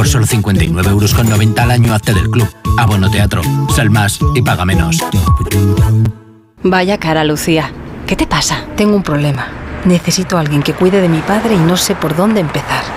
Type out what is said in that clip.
Por solo 59,90 € al año hazte del club. Abono teatro, sal más y paga menos. Vaya cara, Lucía. ¿Qué te pasa? Tengo un problema. Necesito a alguien que cuide de mi padre y no sé por dónde empezar.